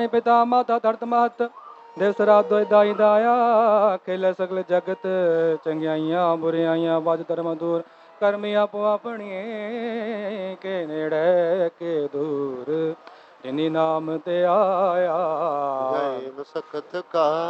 ਪਿਤਾ ਮਾਤਾ ਧਰਤ ਮਹਤ ਦੇਵ ਸਰਾਧ ਦੋਇ ਦਾਈ ਦਾਇਆ ਖੇਲੇ ਸਗਲ ਜਗਤ ਚੰਗਿਆਈਆਂ ਬੁਰਿਆਈਆਂ ਵਜ ਧਰਮ ਦੂਰ ਕਰਮੀ ਆਪੋ ਆਪਣੀਏ ਕੇ ਨੇੜੇ ਕੇ ਦੂਰ ਜਿਨੀ ਨਾਮ ਤੇ ਆਇਆ ਜੈ ਮਸਕਤ ਕਾ